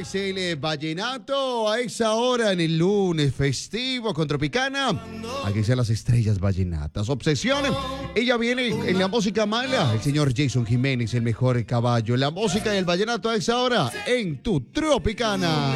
es el vallenato a esa hora en el lunes festivo con Tropicana. Aquí sean las estrellas vallenatas. Obsesión. Ella viene en la música mala. El señor Jason Jiménez, el mejor caballo. La música del vallenato a esa hora en tu Tropicana.